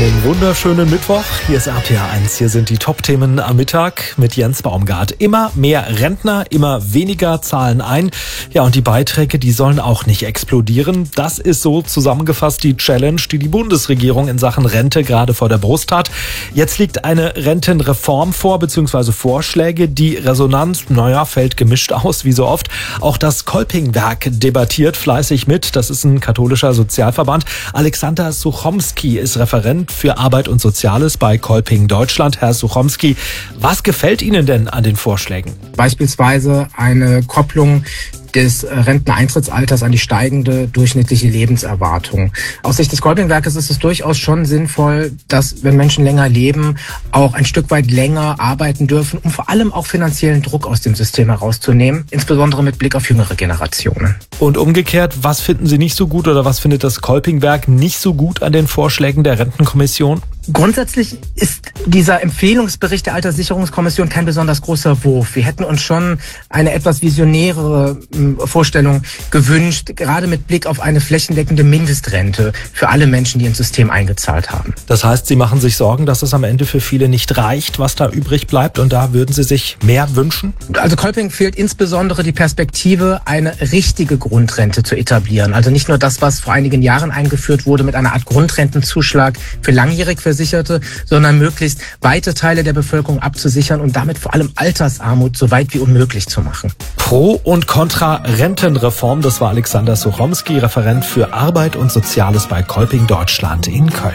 Einen wunderschönen Mittwoch. Hier ist RPA1. Hier sind die Top-Themen am Mittag mit Jens Baumgart. Immer mehr Rentner, immer weniger zahlen ein. Ja, und die Beiträge, die sollen auch nicht explodieren. Das ist so zusammengefasst die Challenge, die die Bundesregierung in Sachen Rente gerade vor der Brust hat. Jetzt liegt eine Rentenreform vor, beziehungsweise Vorschläge. Die Resonanz, fällt gemischt aus, wie so oft. Auch das Kolpingwerk debattiert fleißig mit. Das ist ein katholischer Sozialverband. Alexander Suchomski ist Referent für Arbeit und Soziales bei Kolping Deutschland. Herr Suchomski, was gefällt Ihnen denn an den Vorschlägen? Beispielsweise eine Kopplung des Renteneintrittsalters an die steigende durchschnittliche Lebenserwartung. Aus Sicht des Kolpingwerkes ist es durchaus schon sinnvoll, dass, wenn Menschen länger leben, auch ein Stück weit länger arbeiten dürfen, um vor allem auch finanziellen Druck aus dem System herauszunehmen, insbesondere mit Blick auf jüngere Generationen. Und umgekehrt, was finden Sie nicht so gut oder was findet das Kolpingwerk nicht so gut an den Vorschlägen der Rentenkommission? Grundsätzlich ist dieser Empfehlungsbericht der Alterssicherungskommission kein besonders großer Wurf. Wir hätten uns schon eine etwas visionärere Vorstellung gewünscht, gerade mit Blick auf eine flächendeckende Mindestrente für alle Menschen, die ins System eingezahlt haben. Das heißt, Sie machen sich Sorgen, dass es am Ende für viele nicht reicht, was da übrig bleibt, und da würden Sie sich mehr wünschen? Also Kolping fehlt insbesondere die Perspektive, eine richtige Grundrente zu etablieren. Also nicht nur das, was vor einigen Jahren eingeführt wurde mit einer Art Grundrentenzuschlag für langjährig Versicherte, sondern möglichst weite Teile der Bevölkerung abzusichern und damit vor allem Altersarmut so weit wie unmöglich zu machen. Pro und Contra Rentenreform, das war Alexander Suchomski, Referent für Arbeit und Soziales bei Kolping Deutschland in Köln.